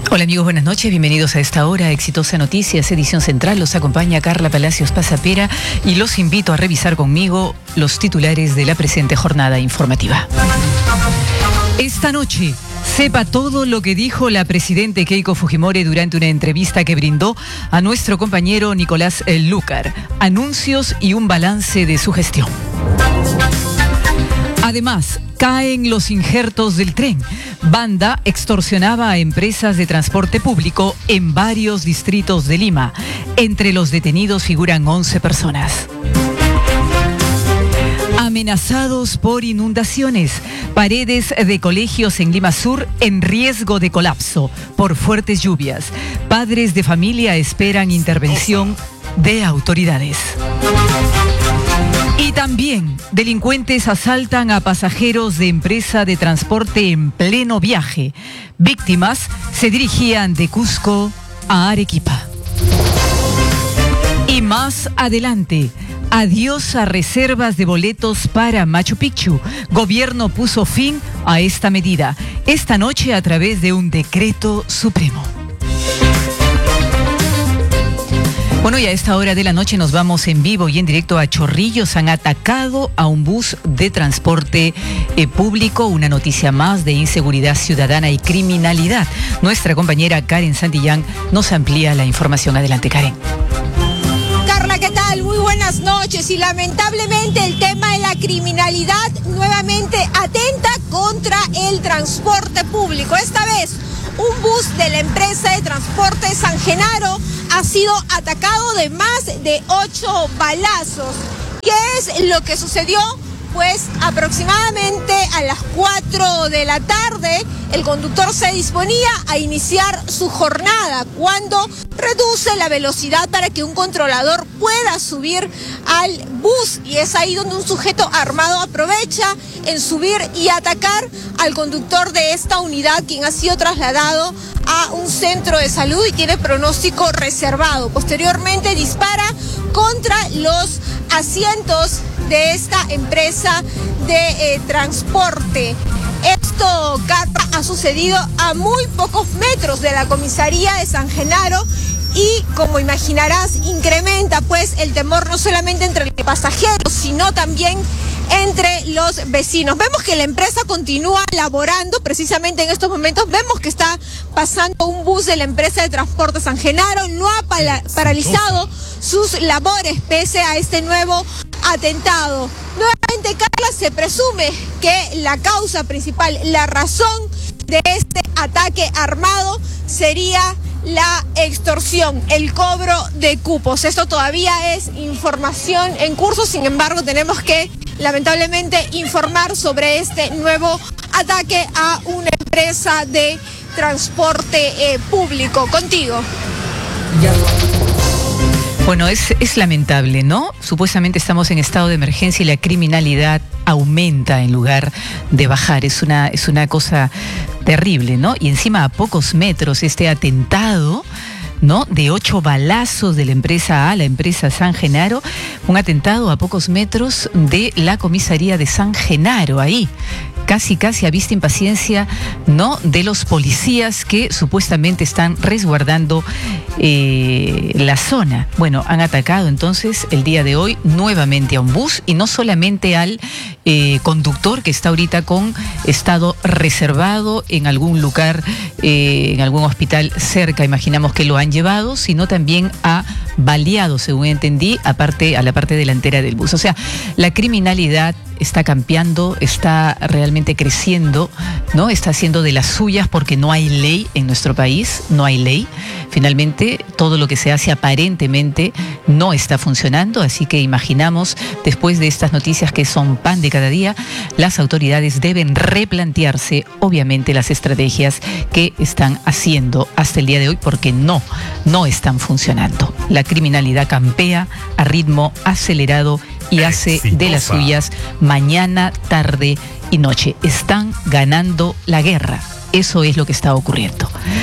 Hola amigos, buenas noches, bienvenidos a esta hora, Exitosa Noticias, edición central. Los acompaña Carla Palacios Pasapera y los invito a revisar conmigo los titulares de la presente jornada informativa. Esta noche, sepa todo lo que dijo la presidenta Keiko Fujimori durante una entrevista que brindó a nuestro compañero Nicolás Lúcar. Anuncios y un balance de su gestión. Además, caen los injertos del tren. Banda extorsionaba a empresas de transporte público en varios distritos de Lima. Entre los detenidos figuran 11 personas. Amenazados por inundaciones. Paredes de colegios en Lima Sur en riesgo de colapso por fuertes lluvias. Padres de familia esperan intervención de autoridades. Y también, delincuentes asaltan a pasajeros de empresa de transporte en pleno viaje. Víctimas se dirigían de Cusco a Arequipa. Y más adelante, adiós a reservas de boletos para Machu Picchu. Gobierno puso fin a esta medida esta noche a través de un decreto supremo. Bueno, y a esta hora de la noche nos vamos en vivo y en directo a Chorrillos. Han atacado a un bus de transporte público. Una noticia más de inseguridad ciudadana y criminalidad. Nuestra compañera Karen Santillán nos amplía la información. Adelante, Karen. Carla, ¿qué tal? Muy buenas noches. Y lamentablemente el tema de la criminalidad nuevamente atenta contra el transporte público. Esta vez, un bus de la empresa de transporte San Genaro ha sido atacado de más de 8 balazos. ¿Qué es lo que sucedió? Pues aproximadamente a las 4 de la tarde, el conductor se disponía a iniciar su jornada cuando reduce la velocidad para que un controlador pueda subir al bus. Y es ahí donde un sujeto armado aprovecha en subir y atacar al conductor de esta unidad, quien ha sido trasladado a un centro de salud y tiene pronóstico reservado. Posteriormente dispara contra los asientos de esta empresa de transporte. Esto, Carla, ha sucedido a muy pocos metros de la comisaría de San Genaro y, como imaginarás, incrementa pues el temor no solamente entre los pasajeros, sino también entre los vecinos. Vemos que la empresa continúa laborando, precisamente en estos momentos vemos que está pasando un bus de la empresa de transporte San Genaro, no ha paralizado sus labores pese a este nuevo atentado. Nuevamente, Carla, se presume que la causa principal, la razón de este ataque armado sería la extorsión, el cobro de cupos. Esto todavía es información en curso, sin embargo, tenemos que lamentablemente informar sobre este nuevo ataque a una empresa de transporte público. Contigo. Bueno, es lamentable, ¿no? Supuestamente estamos en estado de emergencia y la criminalidad aumenta en lugar de bajar. Es una cosa terrible, ¿no? Y encima a pocos metros este atentado, ¿no? De 8 balazos de la empresa A, la empresa San Genaro, un atentado a pocos metros de la comisaría de San Genaro, ahí. Casi a vista impaciencia, ¿no? De los policías que supuestamente están resguardando la zona. Bueno, han atacado entonces el día de hoy nuevamente a un bus y no solamente al conductor que está ahorita con estado reservado en algún lugar, en algún hospital cerca, imaginamos que lo han llevado, sino también a baleado, según entendí, a la parte delantera del bus. O sea, la criminalidad está campeando, está realmente creciendo, ¿no? Está haciendo de las suyas porque no hay ley en nuestro país, no hay ley. Finalmente, todo lo que se hace aparentemente no está funcionando, así que imaginamos, después de estas noticias que son pan de cada día, las autoridades deben replantearse, obviamente, las estrategias que están haciendo hasta el día de hoy porque no están funcionando. La criminalidad campea a ritmo acelerado y hace de las suyas mañana, tarde y noche. Están ganando la guerra. Eso es lo que está ocurriendo.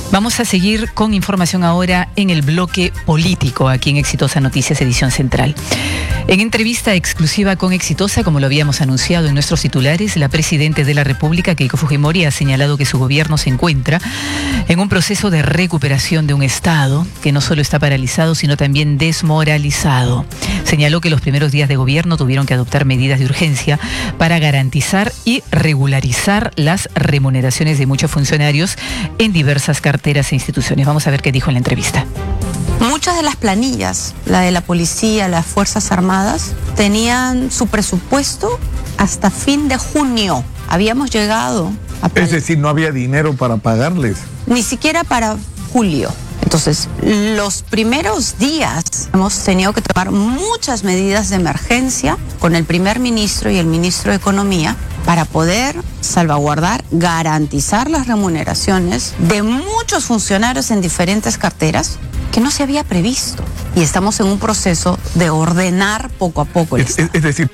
Vamos a seguir con información ahora en el bloque político, aquí en Exitosa Noticias, edición central. En entrevista exclusiva con Exitosa, como lo habíamos anunciado en nuestros titulares, la presidenta de la República, Keiko Fujimori, ha señalado que su gobierno se encuentra en un proceso de recuperación de un Estado que no solo está paralizado, sino también desmoralizado. Señaló que los primeros días de gobierno tuvieron que adoptar medidas de urgencia para garantizar y regularizar las remuneraciones de muchos funcionarios en diversas carteras e instituciones. Vamos a ver qué dijo en la entrevista. Muchas de las planillas, la de la policía, las Fuerzas Armadas, tenían su presupuesto hasta fin de junio. Habíamos llegado a... Es decir, no había dinero para pagarles. Ni siquiera para julio. Entonces, los primeros días hemos tenido que tomar muchas medidas de emergencia con el primer ministro y el ministro de Economía para poder salvaguardar, garantizar las remuneraciones de muchos funcionarios en diferentes carteras que no se había previsto. Y estamos en un proceso de ordenar poco a poco el Estado. Es decir...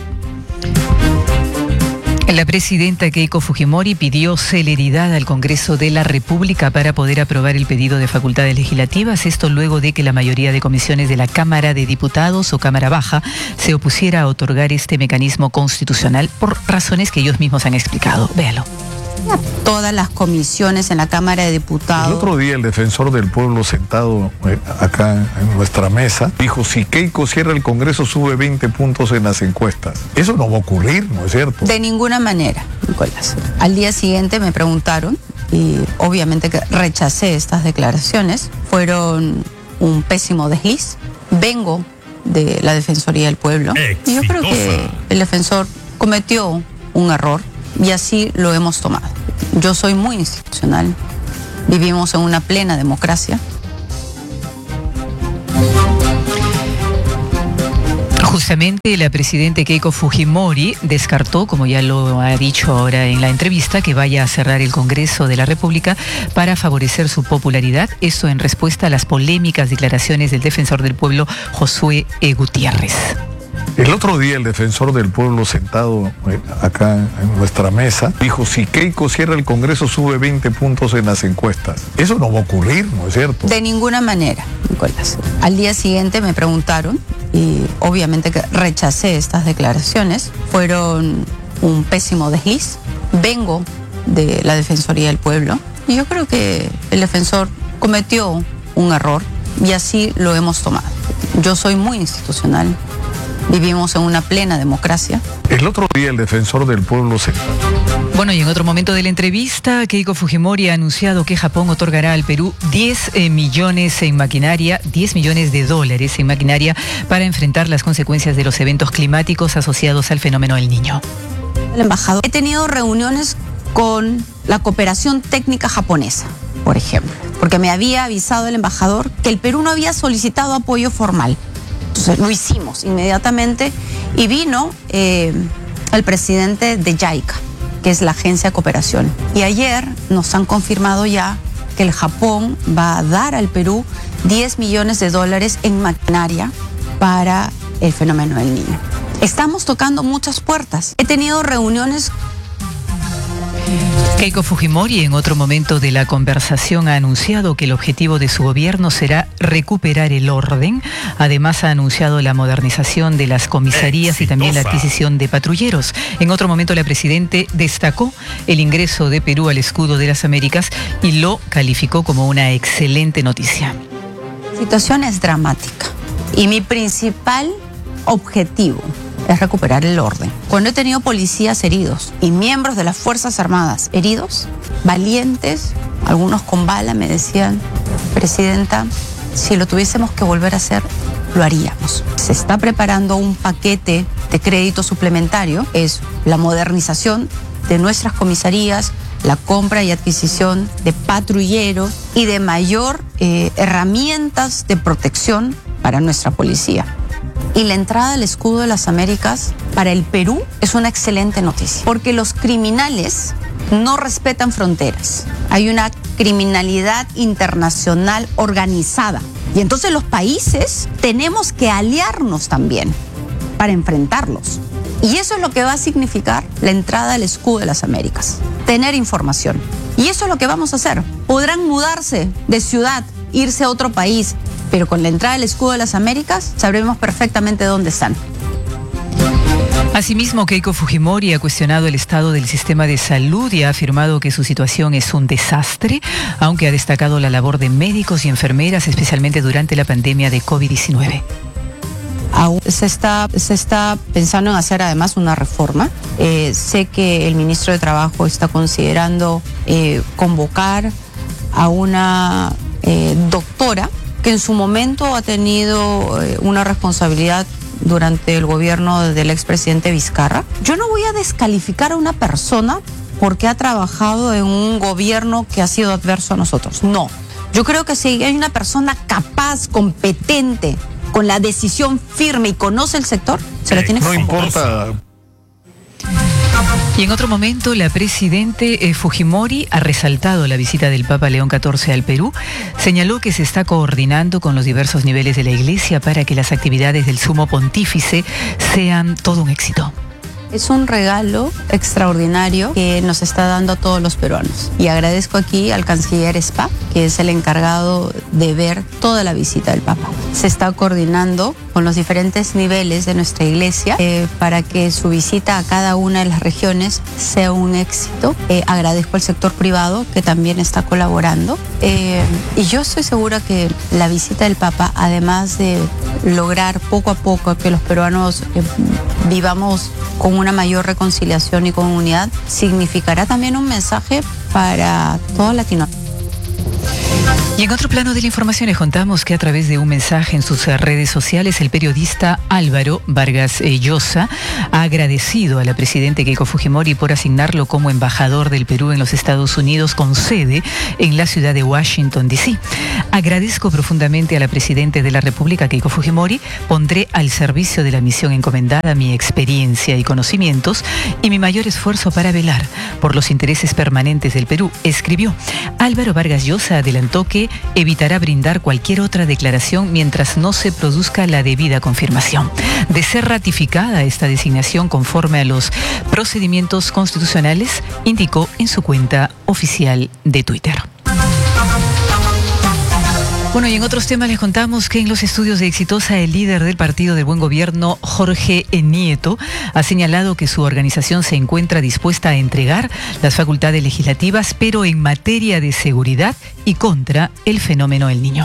La presidenta Keiko Fujimori pidió celeridad al Congreso de la República para poder aprobar el pedido de facultades legislativas, esto luego de que la mayoría de comisiones de la Cámara de Diputados o Cámara Baja se opusiera a otorgar este mecanismo constitucional por razones que ellos mismos han explicado. Véalo. Todas las comisiones en la Cámara de Diputados. El otro día el defensor del pueblo sentado acá en nuestra mesa dijo: si Keiko cierra el Congreso sube 20 puntos en las encuestas. Eso no va a ocurrir, ¿no es cierto? De ninguna manera, Nicolás. Al día siguiente me preguntaron y obviamente que rechacé estas declaraciones. Fueron un pésimo desliz. Vengo de la Defensoría del Pueblo. Y yo creo que el defensor cometió un error. Y así lo hemos tomado. Yo soy muy institucional. Vivimos en una plena democracia. Justamente la presidenta Keiko Fujimori descartó, como ya lo ha dicho ahora en la entrevista, que vaya a cerrar el Congreso de la República para favorecer su popularidad. Esto en respuesta a las polémicas declaraciones del defensor del pueblo, Josué Gutiérrez. El otro día el defensor del pueblo sentado acá en nuestra mesa dijo: si Keiko cierra el Congreso sube 20 puntos en las encuestas. Eso no va a ocurrir, ¿no es cierto? De ninguna manera, Nicolás. Al día siguiente me preguntaron y obviamente que rechacé estas declaraciones. Fueron un pésimo desliz. Vengo de la Defensoría del Pueblo y yo creo que el defensor cometió un error y así lo hemos tomado. Yo soy muy institucional. Vivimos en una plena democracia. El otro día el defensor del pueblo se... Bueno, y en otro momento de la entrevista, Keiko Fujimori ha anunciado que Japón otorgará al Perú 10 millones en maquinaria, 10 millones de dólares en maquinaria para enfrentar las consecuencias de los eventos climáticos asociados al fenómeno El Niño. El embajador. He tenido reuniones con la cooperación técnica japonesa, por ejemplo, porque me había avisado el embajador que el Perú no había solicitado apoyo formal. Entonces lo hicimos inmediatamente y vino el presidente de JICA, que es la agencia de cooperación. Y ayer nos han confirmado ya que el Japón va a dar al Perú 10 millones de dólares en maquinaria para el fenómeno del Niño. Estamos tocando muchas puertas. He tenido reuniones. Keiko Fujimori en otro momento de la conversación ha anunciado que el objetivo de su gobierno será recuperar el orden. Además ha anunciado la modernización de las comisarías y también la adquisición de patrulleros. En otro momento la presidenta destacó el ingreso de Perú al escudo de las Américas y lo calificó como una excelente noticia. La situación es dramática y mi principal objetivo es recuperar el orden. Cuando he tenido policías heridos y miembros de las Fuerzas Armadas heridos, valientes, algunos con bala, me decían: presidenta, si lo tuviésemos que volver a hacer, lo haríamos. Se está preparando un paquete de crédito suplementario, es la modernización de nuestras comisarías, la compra y adquisición de patrulleros y de mayor herramientas de protección para nuestra policía. Y la entrada al escudo de las Américas para el Perú es una excelente noticia, porque los criminales no respetan fronteras. Hay una criminalidad internacional organizada. Y entonces los países tenemos que aliarnos también para enfrentarlos. Y eso es lo que va a significar la entrada al escudo de las Américas, tener información. Y eso es lo que vamos a hacer. Podrán mudarse de ciudad, irse a otro país, pero con la entrada al escudo de las Américas sabremos perfectamente dónde están. Asimismo, Keiko Fujimori ha cuestionado el estado del sistema de salud y ha afirmado que su situación es un desastre, aunque ha destacado la labor de médicos y enfermeras, especialmente durante la pandemia de COVID-19. Aún se está pensando en hacer además una reforma. Sé que el ministro de Trabajo está considerando convocar a una doctora que en su momento ha tenido una responsabilidad durante el gobierno del expresidente Vizcarra. Yo no voy a descalificar a una persona porque ha trabajado en un gobierno que ha sido adverso a nosotros. No. Yo creo que si hay una persona capaz, competente, con la decisión firme y conoce el sector, se la tiene que convocar. No importa. Y en otro momento, la presidente Fujimori ha resaltado la visita del Papa León XIV al Perú. Señaló que se está coordinando con los diversos niveles de la Iglesia para que las actividades del Sumo Pontífice sean todo un éxito. Es un regalo extraordinario que nos está dando a todos los peruanos. Y agradezco aquí al canciller Spa, que es el encargado de ver toda la visita del Papa. Se está coordinando con los diferentes niveles de nuestra iglesia para que su visita a cada una de las regiones sea un éxito. Agradezco al sector privado que también está colaborando. Y yo estoy segura que la visita del Papa, además de lograr poco a poco que los peruanos vivamos con una mayor reconciliación y con unidad, significará también un mensaje para toda Latinoamérica. Y en otro plano de la información les contamos que a través de un mensaje en sus redes sociales, el periodista Álvaro Vargas Llosa ha agradecido a la presidenta Keiko Fujimori por asignarlo como embajador del Perú en los Estados Unidos con sede en la ciudad de Washington, D.C. Agradezco profundamente a la presidenta de la República, Keiko Fujimori. Pondré al servicio de la misión encomendada mi experiencia y conocimientos y mi mayor esfuerzo para velar por los intereses permanentes del Perú, escribió. Álvaro Vargas Llosa adelantó que evitará brindar cualquier otra declaración mientras no se produzca la debida confirmación. De ser ratificada esta designación conforme a los procedimientos constitucionales, indicó en su cuenta oficial de Twitter. Bueno, y en otros temas les contamos que en los estudios de Exitosa, el líder del Partido del Buen Gobierno, Jorge Nieto, ha señalado que su organización se encuentra dispuesta a entregar las facultades legislativas, pero en materia de seguridad y contra el fenómeno del Niño.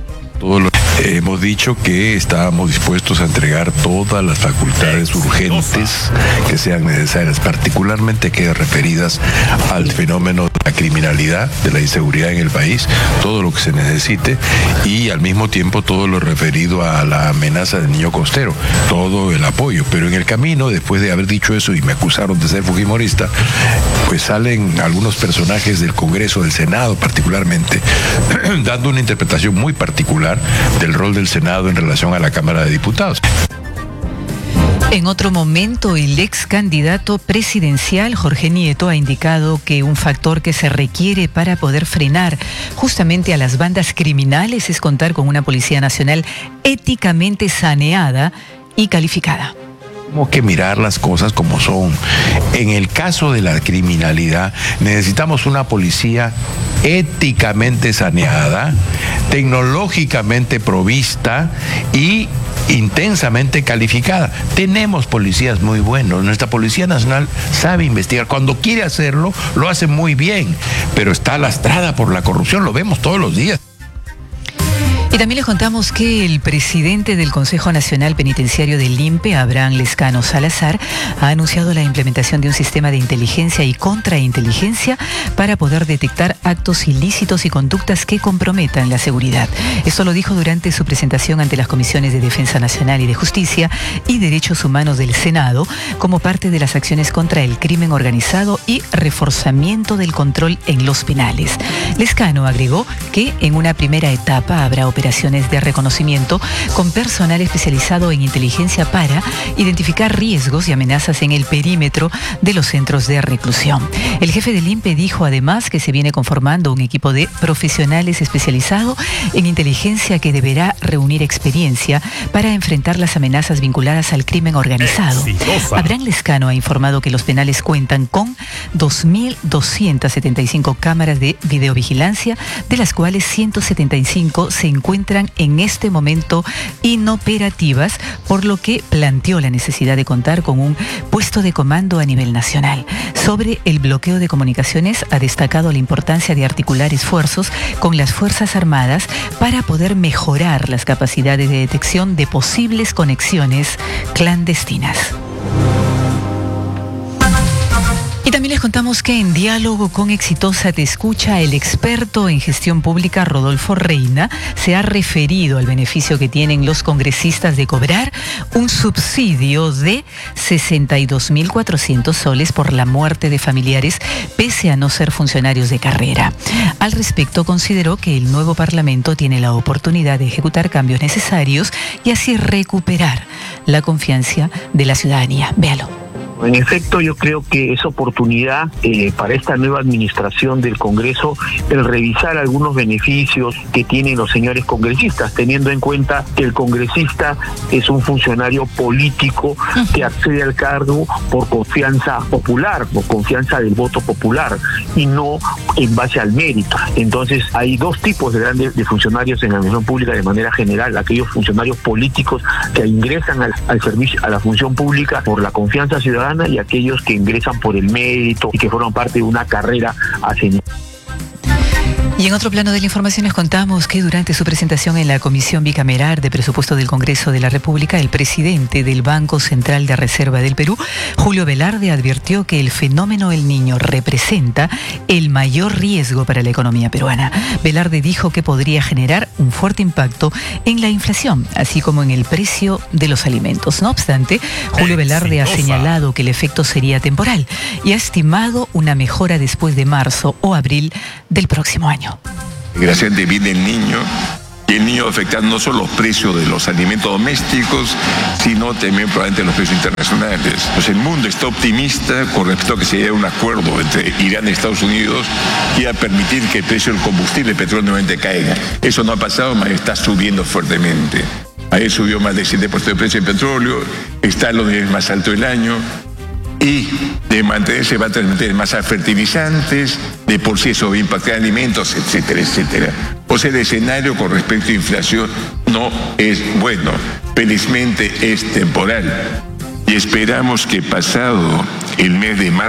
Hemos dicho que estábamos dispuestos a entregar todas las facultades urgentes que sean necesarias, particularmente aquellas referidas al fenómeno de la criminalidad, de la inseguridad en el país, todo lo que se necesite, y al mismo tiempo todo lo referido a la amenaza del niño costero, todo el apoyo. Pero en el camino, después de haber dicho eso y me acusaron de ser fujimorista, pues salen algunos personajes del Congreso, del Senado particularmente, dando una interpretación muy particular del rol del Senado en relación a la Cámara de Diputados. En otro momento, el ex candidato presidencial Jorge Nieto ha indicado que un factor que se requiere para poder frenar justamente a las bandas criminales es contar con una Policía Nacional éticamente saneada y calificada. Tenemos que mirar las cosas como son. En el caso de la criminalidad, necesitamos una policía éticamente saneada, tecnológicamente provista y intensamente calificada. Tenemos policías muy buenos. Nuestra Policía Nacional sabe investigar. Cuando quiere hacerlo, lo hace muy bien, pero está lastrada por la corrupción. Lo vemos todos los días. Y también les contamos que el presidente del Consejo Nacional Penitenciario del INPE, Abraham Lescano Salazar, ha anunciado la implementación de un sistema de inteligencia y contrainteligencia para poder detectar actos ilícitos y conductas que comprometan la seguridad. Esto lo dijo durante su presentación ante las Comisiones de Defensa Nacional y de Justicia y Derechos Humanos del Senado, como parte de las acciones contra el crimen organizado y reforzamiento del control en los penales. Lescano agregó que en una primera etapa habrá operaciones operaciones de reconocimiento con personal especializado en inteligencia para identificar riesgos y amenazas en el perímetro de los centros de reclusión. El jefe del INPE dijo además que se viene conformando un equipo de profesionales especializado en inteligencia que deberá reunir experiencia para enfrentar las amenazas vinculadas al crimen organizado. Abraham Lescano ha informado que los penales cuentan con 2.275 cámaras de videovigilancia, de las cuales 175 se encuentran en este momento inoperativas, por lo que planteó la necesidad de contar con un puesto de comando a nivel nacional. Sobre el bloqueo de comunicaciones, ha destacado la importancia de articular esfuerzos con las Fuerzas Armadas para poder mejorar las capacidades de detección de posibles conexiones clandestinas. Y también les contamos que en diálogo con Exitosa Te Escucha, el experto en gestión pública Rodolfo Reina se ha referido al beneficio que tienen los congresistas de cobrar un subsidio de 62.400 soles por la muerte de familiares, pese a no ser funcionarios de carrera. Al respecto, consideró que el nuevo Parlamento tiene la oportunidad de ejecutar cambios necesarios y así recuperar la confianza de la ciudadanía. Véalo. En efecto, yo creo que es oportunidad para esta nueva administración del Congreso el revisar algunos beneficios que tienen los señores congresistas, teniendo en cuenta que el congresista es un funcionario político que accede al cargo por confianza popular, por confianza del voto popular y no en base al mérito. Entonces, hay dos tipos de funcionarios en la administración pública de manera general: aquellos funcionarios políticos que ingresan al servicio, a la función pública por la confianza ciudadana, y aquellos que ingresan por el mérito y que forman parte de una carrera hacia. Y en otro plano de la información les contamos que durante su presentación en la Comisión Bicameral de Presupuesto del Congreso de la República, el presidente del Banco Central de Reserva del Perú, Julio Velarde, advirtió que el fenómeno El Niño representa el mayor riesgo para la economía peruana. Velarde dijo que podría generar un fuerte impacto en la inflación, así como en el precio de los alimentos. No obstante, Julio Velarde ha señalado que el efecto sería temporal y ha estimado una mejora después de marzo o abril del próximo año. Desgraciadamente viene el niño, y el niño afectando no solo los precios de los alimentos domésticos, sino también probablemente los precios internacionales. Pues el mundo está optimista con respecto a que se llegue a un acuerdo entre Irán y Estados Unidos que va a permitir que el precio del combustible, el petróleo, nuevamente caiga. Eso no ha pasado, mas está subiendo fuertemente. Ayer subió más del 7% de precio del petróleo, está en los niveles más altos del año. Y de mantenerse va a transmitir más fertilizantes, de por sí eso va a impactar alimentos, etcétera, etcétera. O sea, el escenario con respecto a inflación no es bueno, felizmente es temporal. Y esperamos que pasado el mes de marzo,